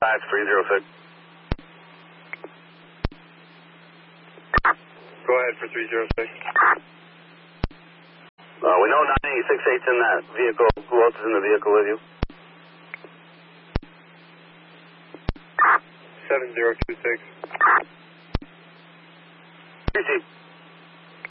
306. Go ahead for 306. We know 986-8's in that vehicle. Who else is in the vehicle with you? 7026. Easy.